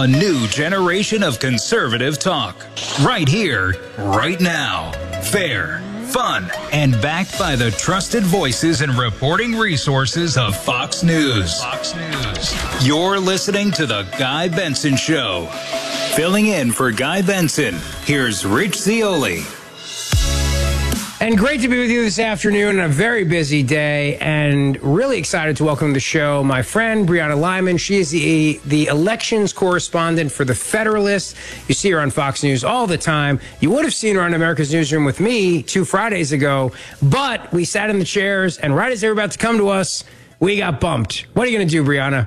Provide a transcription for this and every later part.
A new generation of conservative talk. Right here, right now. Fair, fun, and backed by the trusted voices and reporting resources of Fox News. Fox News. You're listening to The Guy Benson Show. Filling in for Guy Benson, here's Rich Zeoli. And great to be with you this afternoon on a very busy day, and really excited to welcome to the show my friend Brianna Lyman. She is the elections correspondent for The Federalist. You see her on Fox News all the time. You would have seen her on America's Newsroom with me 2 Fridays ago, but we sat in the chairs, and right as they were about to come to us, we got bumped. What are you going to do, Brianna?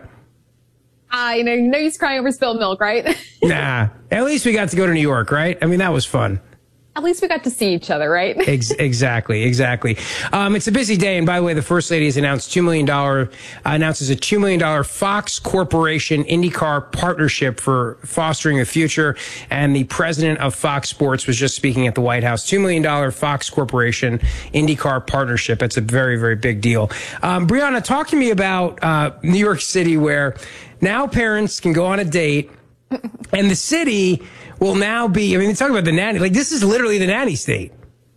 You know he's crying over spilled milk, right? Nah, at least we got to go to New York, right? I mean, that was fun. At least we got to see each other, right? Exactly. It's a busy day. And by the way, the First Lady has announced announces a $2 million Fox Corporation IndyCar partnership for fostering the future. And the president of Fox Sports was just speaking at the White House. $2 million Fox Corporation IndyCar partnership. That's a very, very big deal. Brianna, talk to me about New York City, where now parents can go on a date and the city will now be, I mean, talk about the nanny. Like, this is literally the nanny state.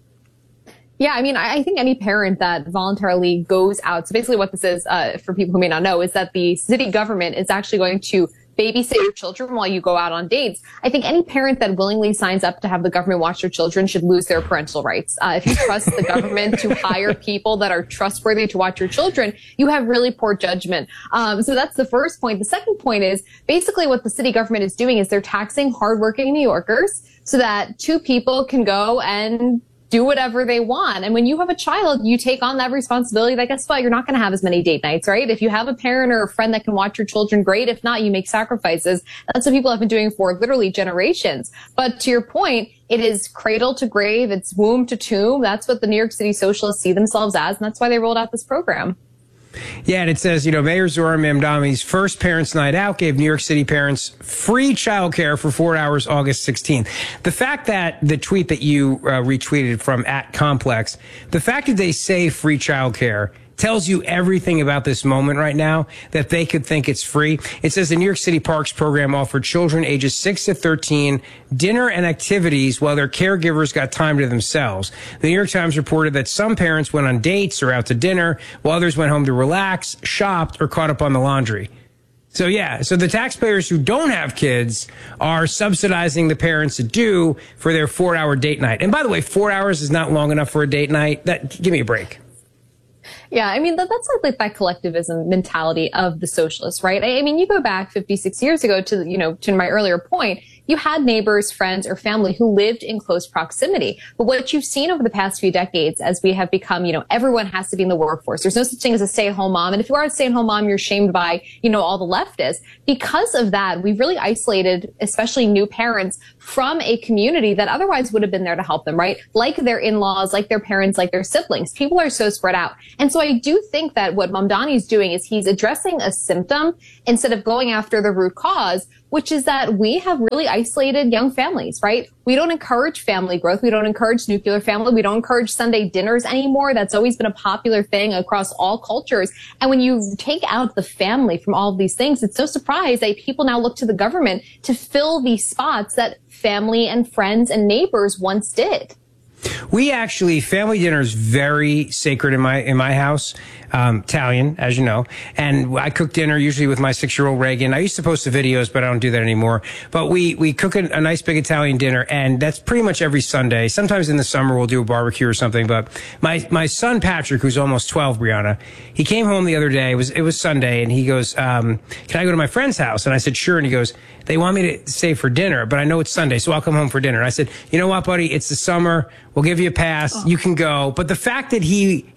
Yeah, I mean, I think any parent that voluntarily goes out, so basically what this is, for people who may not know, is that the city government is actually going to babysit your children while you go out on dates. I think any parent that willingly signs up to have the government watch their children should lose their parental rights. If you trust the government to hire people that are trustworthy to watch your children, you have really poor judgment. So that's the first point. The second point is basically what the city government is doing is they're taxing hardworking New Yorkers so that two people can go and do whatever they want. And when you have a child, you take on that responsibility that, guess what, you're not going to have as many date nights, right? If you have a parent or a friend that can watch your children, great. If not, you make sacrifices. That's what people have been doing for literally generations. But to your point, it is cradle to grave. It's womb to tomb. That's what the New York City socialists see themselves as. And that's why they rolled out this program. Yeah, and it says, Mayor Zohran Mamdani's first Parents' Night Out gave New York City parents free childcare for 4 hours August 16th. The fact that the tweet that you retweeted from @Complex, the fact that they say free childcare tells you everything about this moment right now, that they could think it's free. It says the New York City Parks program offered children ages 6 to 13 dinner and activities while their caregivers got time to themselves. The New York Times reported that some parents went on dates or out to dinner, while others went home to relax, shopped, or caught up on the laundry. So the taxpayers who don't have kids are subsidizing the parents that do for their 4-hour date night. And by the way, 4 hours is not long enough for a date night. Give me a break. Yeah, I mean, that's like that collectivism mentality of the socialists, right? I mean, you go back 56 years ago to my earlier point, you had neighbors, friends, or family who lived in close proximity. But what you've seen over the past few decades as we have become, everyone has to be in the workforce. There's no such thing as a stay-at-home mom. And if you are a stay-at-home mom, you're shamed by, all the leftists. Because of that, we've really isolated, especially new parents, from a community that otherwise would have been there to help them, right? Like their in-laws, like their parents, like their siblings. People are so spread out. And so I do think that what Mamdani is doing is he's addressing a symptom instead of going after the root cause, which is that we have really isolated young families, right? We don't encourage family growth. We don't encourage nuclear family. We don't encourage Sunday dinners anymore. That's always been a popular thing across all cultures. And when you take out the family from all of these things, it's no surprise that people now look to the government to fill these spots that family and friends and neighbors once did. We actually, family dinner is very sacred in my house. Italian, as you know, and I cook dinner usually with my 6-year-old Reagan. I used to post the videos, but I don't do that anymore. But we cook a nice big Italian dinner, and that's pretty much every Sunday. Sometimes in the summer we'll do a barbecue or something. But my son Patrick, who's almost 12, Brianna, he came home the other day. It was Sunday, and he goes, "Can I go to my friend's house?" And I said, "Sure." And he goes, "They want me to stay for dinner, but I know it's Sunday, so I'll come home for dinner." I said, "You know what, buddy? It's the summer. We'll give you a pass. You can go." But the fact that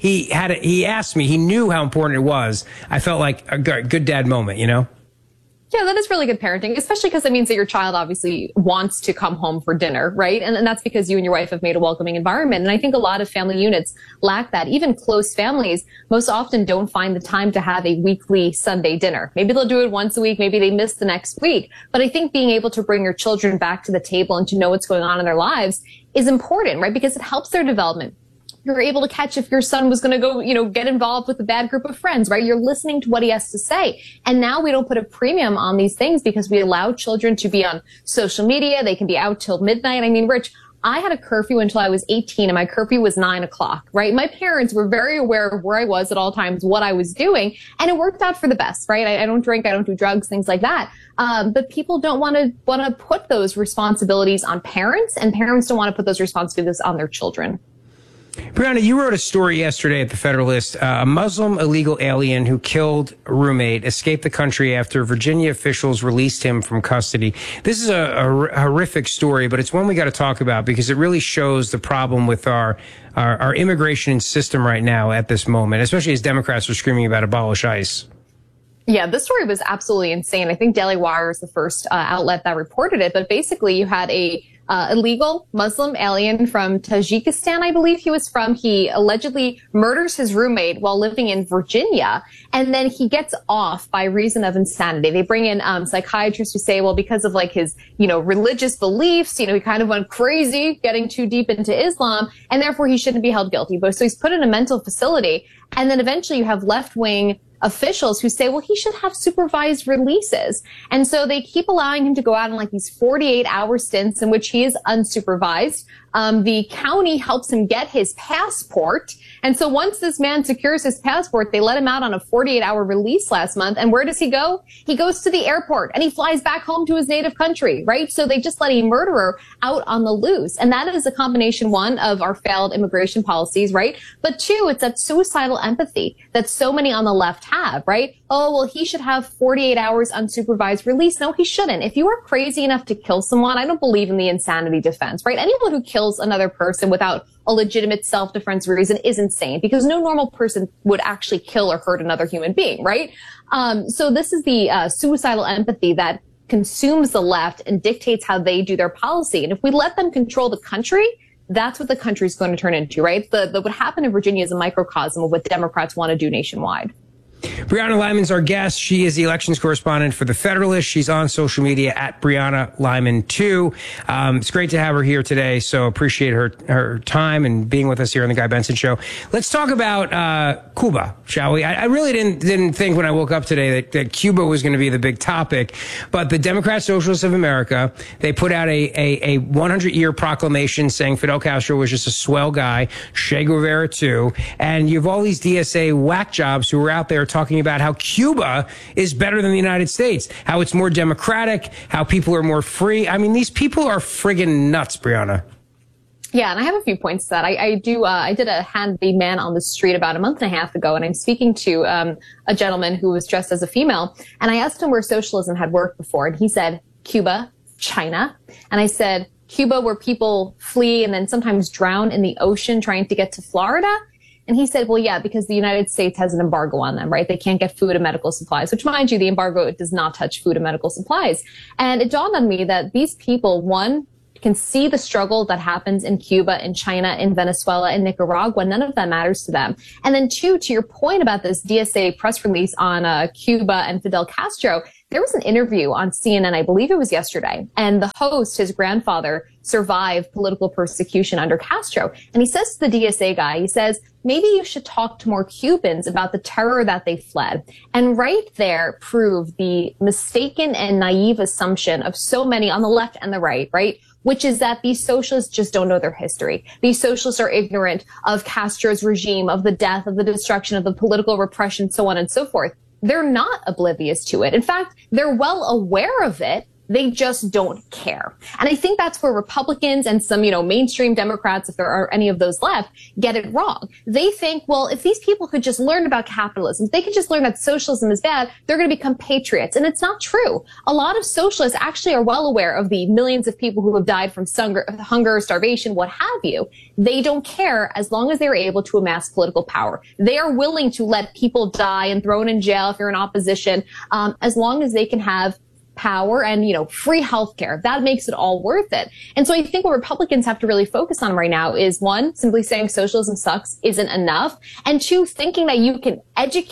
he asked me, he knew how important it was. I felt like a good dad moment, Yeah, that is really good parenting, especially because that means that your child obviously wants to come home for dinner, right? And that's because you and your wife have made a welcoming environment. And I think a lot of family units lack that. Even close families most often don't find the time to have a weekly Sunday dinner. Maybe they'll do it once a week. Maybe they miss the next week. But I think being able to bring your children back to the table and to know what's going on in their lives is important, right? Because it helps their development. you're able to catch if your son was going to go, get involved with a bad group of friends, right? You're listening to what he has to say. And now we don't put a premium on these things because we allow children to be on social media. They can be out till midnight. I mean, Rich, I had a curfew until I was 18 and my curfew was 9 o'clock, right? My parents were very aware of where I was at all times, what I was doing, and it worked out for the best, right? I don't drink, I don't do drugs, things like that. But people don't want to put those responsibilities on parents, and parents don't want to put those responsibilities on their children. Brianna, you wrote a story yesterday at the Federalist. A Muslim illegal alien who killed a roommate escaped the country after Virginia officials released him from custody. This is a horrific story, but it's one we got to talk about because it really shows the problem with our immigration system right now at this moment, especially as Democrats are screaming about abolish ICE. Yeah, this story was absolutely insane. I think Daily Wire is the first outlet that reported it, but basically you had a illegal Muslim alien from Tajikistan, I believe he was from. He allegedly murders his roommate while living in Virginia, and then he gets off by reason of insanity. They bring in psychiatrists who say, well, because of like his, religious beliefs, he kind of went crazy, getting too deep into Islam, and therefore he shouldn't be held guilty. But so he's put in a mental facility, and then eventually you have left-wing officials who say, well, he should have supervised releases. And so they keep allowing him to go out in like these 48-hour stints in which he is unsupervised. The county helps him get his passport. And so once this man secures his passport, they let him out on a 48-hour release last month. And where does he go? He goes to the airport and he flies back home to his native country, right? So they just let a murderer out on the loose. And that is a combination, one, of our failed immigration policies, right? But two, it's that suicidal empathy that so many on the left have, right? Oh, well, he should have 48 hours unsupervised release. No, he shouldn't. If you are crazy enough to kill someone, I don't believe in the insanity defense, right? Anyone who kills another person without a legitimate self-defense reason is insane because no normal person would actually kill or hurt another human being, right? So this is the suicidal empathy that consumes the left and dictates how they do their policy. And if we let them control the country, that's what the country is going to turn into, right? What happened in Virginia is a microcosm of what Democrats want to do nationwide. Brianna Lyman's our guest. She is the elections correspondent for The Federalist. She's on social media at Brianna Lyman 2. It's great to have her here today, so appreciate her time and being with us here on The Guy Benson Show. Let's talk about Cuba, shall we? I really didn't think when I woke up today that Cuba was going to be the big topic, but the Democrat Socialists of America, they put out a 100-year proclamation saying Fidel Castro was just a swell guy, Che Guevara too, and you have all these DSA whack jobs who are out there talking about how Cuba is better than the United States, how it's more democratic, how people are more free. I mean, these people are friggin' nuts, Brianna. Yeah, and I have a few points to that. I did a handy man on the street about a month and a half ago, and I'm speaking to a gentleman who was dressed as a female, and I asked him where socialism had worked before, and he said, Cuba, China. And I said, Cuba, where people flee and then sometimes drown in the ocean trying to get to Florida? And he said, well, yeah, because the United States has an embargo on them, right? They can't get food and medical supplies, which, mind you, the embargo does not touch food and medical supplies. And it dawned on me that these people, one, can see the struggle that happens in Cuba, in China, in Venezuela, in Nicaragua. None of that matters to them. And then two, to your point about this DSA press release on Cuba and Fidel Castro, there was an interview on CNN, I believe it was yesterday, and the host, his grandfather, survived political persecution under Castro. And he says to the DSA guy, he says, maybe you should talk to more Cubans about the terror that they fled. And right there proved the mistaken and naive assumption of so many on the left and the right, which is that these socialists just don't know their history. These socialists are ignorant of Castro's regime, of the death, of the destruction, of the political repression, so on and so forth. They're not oblivious to it. In fact, they're well aware of it. They just don't care. And I think that's where Republicans and some, mainstream Democrats, if there are any of those left, get it wrong. They think, well, if these people could just learn about capitalism, if they could just learn that socialism is bad, they're going to become patriots. And it's not true. A lot of socialists actually are well aware of the millions of people who have died from hunger, starvation, what have you. They don't care as long as they're able to amass political power. They are willing to let people die and thrown in jail if you're in opposition, as long as they can have power and, free healthcare. That makes it all worth it. And so I think what Republicans have to really focus on right now is, one, simply saying socialism sucks isn't enough. And two, thinking that you can educate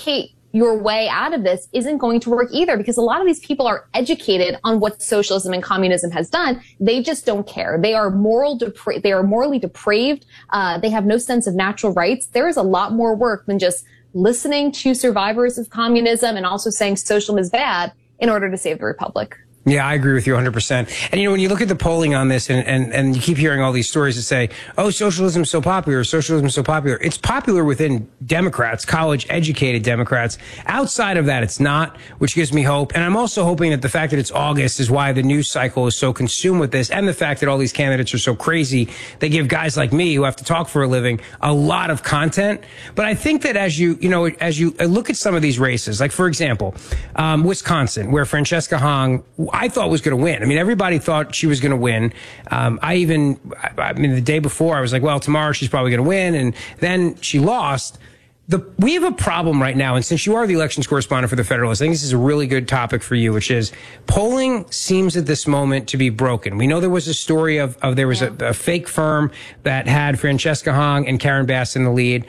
your way out of this isn't going to work either, because a lot of these people are educated on what socialism and communism has done. They just don't care. They are they are morally depraved. They have no sense of natural rights. There is a lot more work than just listening to survivors of communism and also saying socialism is bad in order to save the republic. Yeah, I agree with you 100%. And, you know, when you look at the polling on this and you keep hearing all these stories that say, oh, socialism is so popular, socialism is so popular. It's popular within Democrats, college educated Democrats. Outside of that, it's not, which gives me hope. And I'm also hoping that the fact that it's August is why the news cycle is so consumed with this, and the fact that all these candidates are so crazy. They give guys like me who have to talk for a living a lot of content. But I think that as you look at some of these races, like, for example, Wisconsin, where Francesca Hong, I thought was going to win. I mean, everybody thought she was going to win. I mean, the day before I was like, well, tomorrow she's probably going to win. And then she lost. We have a problem right now. And since you are the elections correspondent for the Federalist, I think this is a really good topic for you, which is polling seems at this moment to be broken. We know there was a story of there was a fake firm that had Francesca Hong and Karen Bass in the lead.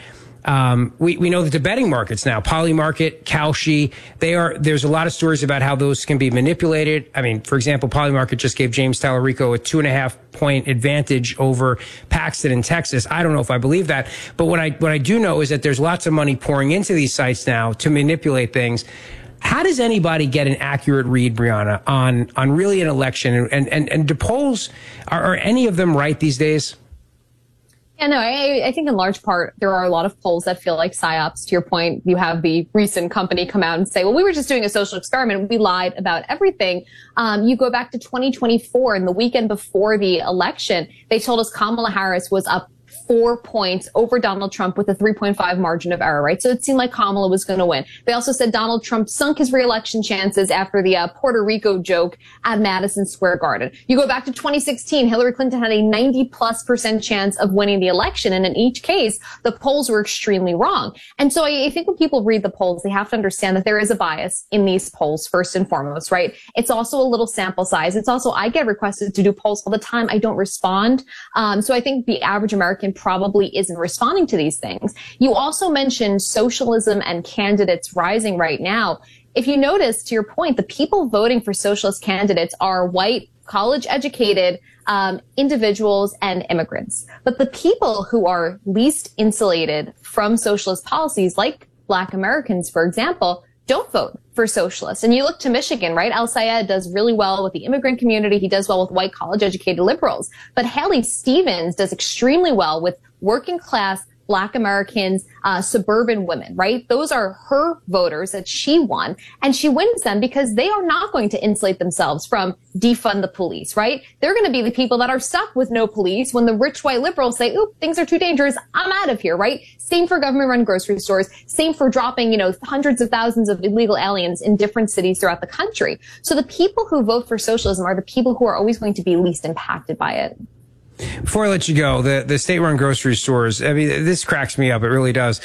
We know that the betting markets now, Polymarket, Kalshi, there's a lot of stories about how those can be manipulated. I mean, for example, Polymarket just gave James Tallarico a 2.5 point advantage over Paxton in Texas. I don't know if I believe that, but what I do know is that there's lots of money pouring into these sites now to manipulate things. How does anybody get an accurate read, Brianna, on really an election? And do polls, are any of them right these days? Yeah, no, I think in large part, there are a lot of polls that feel like psyops. To your point, you have the recent company come out and say, well, we were just doing a social experiment. We lied about everything. You go back to 2024 and the weekend before the election, they told us Kamala Harris was up 4 points over Donald Trump with a 3.5 margin of error, right? So it seemed like Kamala was going to win. They also said Donald Trump sunk his reelection chances after the Puerto Rico joke at Madison Square Garden. You go back to 2016, Hillary Clinton had a 90+% chance of winning the election. And in each case, the polls were extremely wrong. And so I think when people read the polls, they have to understand that there is a bias in these polls, first and foremost, right? It's also a little sample size. It's also, I get requested to do polls all the time. I don't respond. So I think the average American probably isn't responding to these things. You also mentioned socialism and candidates rising right now. If you notice, to your point, the people voting for socialist candidates are white, college-educated individuals and immigrants. But the people who are least insulated from socialist policies, like Black Americans, for example, don't vote for socialists. And you look to Michigan, right? Al Sayed does really well with the immigrant community. He does well with white college-educated liberals. But Haley Stevens does extremely well with working class Black Americans, suburban women, right? Those are her voters that she won. And she wins them because they are not going to insulate themselves from defund the police, right? They're going to be the people that are stuck with no police when the rich white liberals say, oop, things are too dangerous. I'm out of here, right? Same for government-run grocery stores. Same for dropping, hundreds of thousands of illegal aliens in different cities throughout the country. So the people who vote for socialism are the people who are always going to be least impacted by it. Before I let you go, the state-run grocery stores, I mean, this cracks me up. It really does.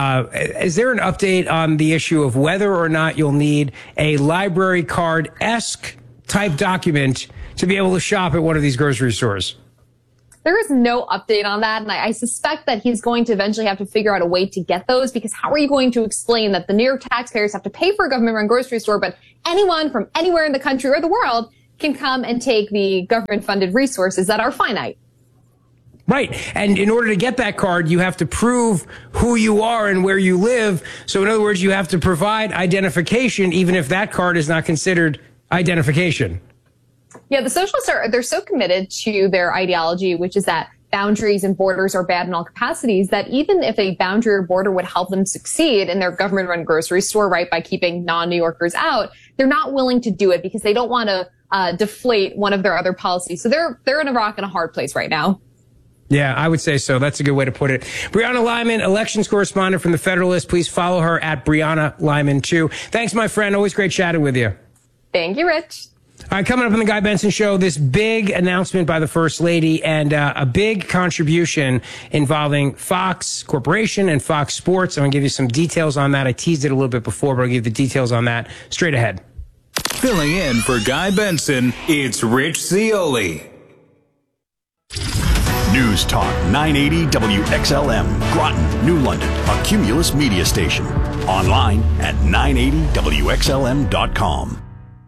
Is there an update on the issue of whether or not you'll need a library card-esque type document to be able to shop at one of these grocery stores? There is no update on that, and I suspect that he's going to eventually have to figure out a way to get those, because how are you going to explain that the New York taxpayers have to pay for a government-run grocery store, but anyone from anywhere in the country or the world can come and take the government-funded resources that are finite? Right. And in order to get that card, you have to prove who you are and where you live. So in other words, you have to provide identification, even if that card is not considered identification. Yeah, the socialists they're so committed to their ideology, which is that boundaries and borders are bad in all capacities, that even if a boundary or border would help them succeed in their government-run grocery store, right, by keeping non-New Yorkers out, they're not willing to do it because they don't want to deflate one of their other policies. So they're in a rock and a hard place right now. Yeah, I would say so. That's a good way to put it. Brianna Lyman, elections correspondent from the Federalist. Please follow her at Brianna Lyman, too. Thanks, my friend. Always great chatting with you. Thank you, Rich. All right, coming up on the Guy Benson Show, this big announcement by the First Lady and a big contribution involving Fox Corporation and Fox Sports. I'm going to give you some details on that. I teased it a little bit before, but I'll give you the details on that straight ahead. Filling in for Guy Benson, it's Rich Zeoli. News Talk 980 WXLM, Groton, New London, a Cumulus media station. Online at 980WXLM.com.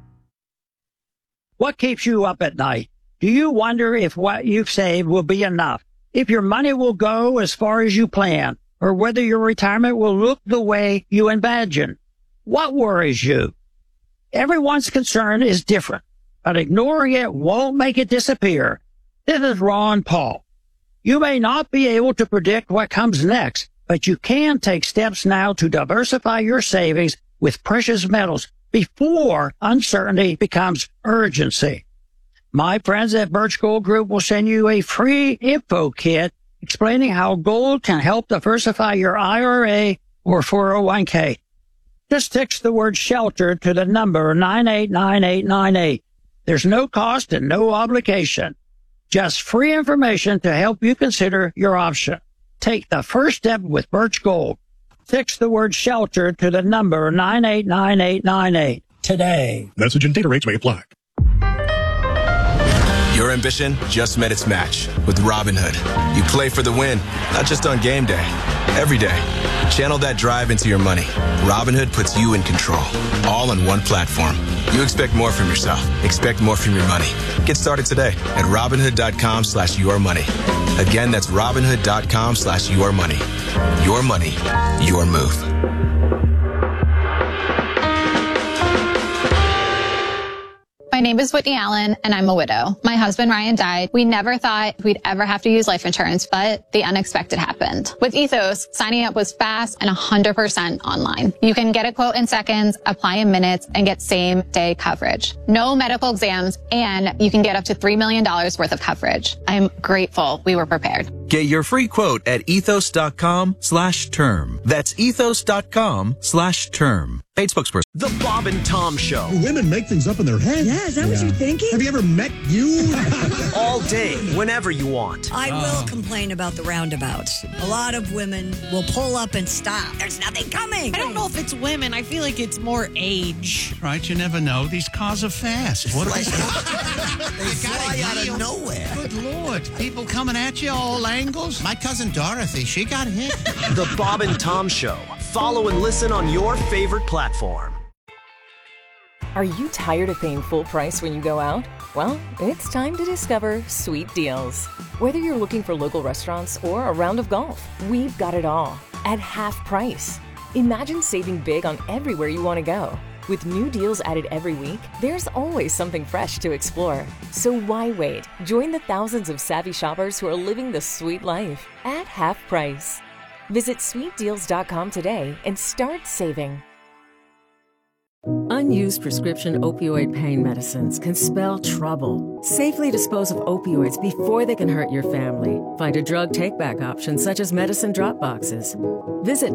What keeps you up at night? Do you wonder if what you've saved will be enough? If your money will go as far as you plan? Or whether your retirement will look the way you imagine? What worries you? Everyone's concern is different, but ignoring it won't make it disappear. This is Ron Paul. You may not be able to predict what comes next, but you can take steps now to diversify your savings with precious metals before uncertainty becomes urgency. My friends at Birch Gold Group will send you a free info kit explaining how gold can help diversify your IRA or 401k. Just text the word shelter to the number 989898. There's no cost and no obligation. Just free information to help you consider your option. Take the first step with Birch Gold. Text the word shelter to the number 989898 today. Message and data rates may apply. Your ambition just met its match with Robinhood. You play for the win, not just on game day, every day. Channel that drive into your money. Robinhood puts you in control, all on one platform. You expect more from yourself. Expect more from your money. Get started today at Robinhood.com/yourmoney. Again, that's Robinhood.com/yourmoney. Your money, your move. My name is Whitney Allen, and I'm a widow. My husband, Ryan, died. We never thought we'd ever have to use life insurance, but the unexpected happened. With Ethos, signing up was fast and 100% online. You can get a quote in seconds, apply in minutes, and get same-day coverage. No medical exams, and you can get up to $3 million worth of coverage. I'm grateful we were prepared. Get your free quote at ethos.com/term. That's ethos.com/term. Paid spokesperson. The Bob and Tom Show. Women make things up in their head. Yeah, is that what you're thinking? Have you ever met you? All day, whenever you want. I will complain about the roundabouts. A lot of women will pull up and stop. There's nothing coming. I don't know if it's women. I feel like it's more age. Right, you never know. These cars are fast. What they fly out of nowhere. Good Lord. People coming at you all angles. My cousin Dorothy, she got hit. The Bob and Tom Show. Follow and listen on your favorite platform. Are you tired of paying full price when you go out? Well, it's time to discover Sweet Deals. Whether you're looking for local restaurants or a round of golf, we've got it all at half price. Imagine saving big on everywhere you want to go. With new deals added every week, there's always something fresh to explore. So why wait? Join the thousands of savvy shoppers who are living the sweet life at half price. Visit sweetdeals.com today and start saving. Unused prescription opioid pain medicines can spell trouble. Safely dispose of opioids before they can hurt your family. Find a drug take-back option such as medicine drop boxes. Visit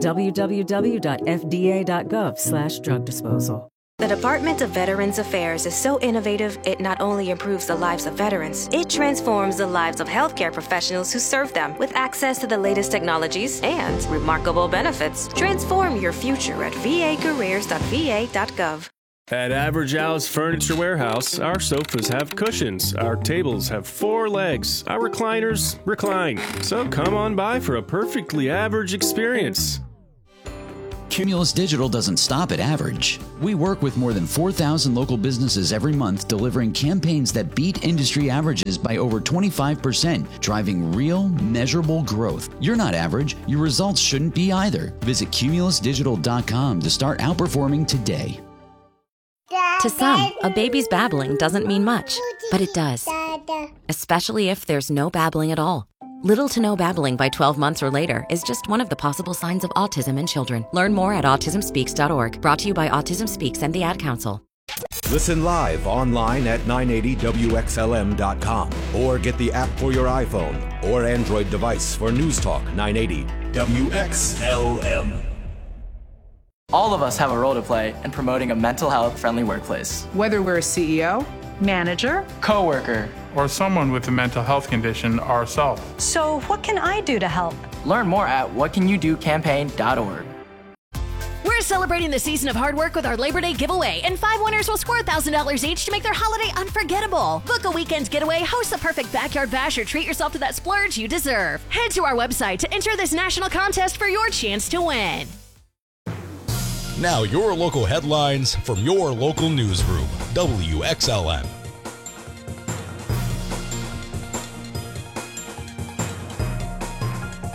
www.fda.gov/drug disposal. The Department of Veterans Affairs is so innovative, it not only improves the lives of veterans, it transforms the lives of healthcare professionals who serve them with access to the latest technologies and remarkable benefits. Transform your future at vacareers.va.gov. At Average Al's Furniture Warehouse, our sofas have cushions, our tables have 4 legs, our recliners recline. So come on by for a perfectly average experience. Cumulus Digital doesn't stop at average. We work with more than 4,000 local businesses every month, delivering campaigns that beat industry averages by over 25%, driving real, measurable growth. You're not average. Your results shouldn't be either. Visit cumulusdigital.com to start outperforming today. To some, a baby's babbling doesn't mean much, but it does. Especially if there's no babbling at all. Little to no babbling by 12 months or later is just one of the possible signs of autism in children. Learn more at autismspeaks.org. Brought to you by Autism Speaks and the Ad Council. Listen live online at 980WXLM.com or get the app for your iPhone or Android device for News Talk 980 WXLM. All of us have a role to play in promoting a mental health friendly workplace. Whether we're a CEO, manager, coworker, or someone with a mental health condition ourselves. So what can I do to help? Learn more at whatcanyoudocampaign.org. We're celebrating the season of hard work with our Labor Day giveaway, and 5 winners will score $1,000 each to make their holiday unforgettable. Book a weekend getaway, host the perfect backyard bash, or treat yourself to that splurge you deserve. Head to our website to enter this national contest for your chance to win. Now your local headlines from your local newsroom, WXLN.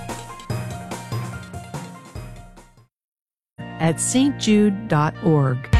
At stjude.org.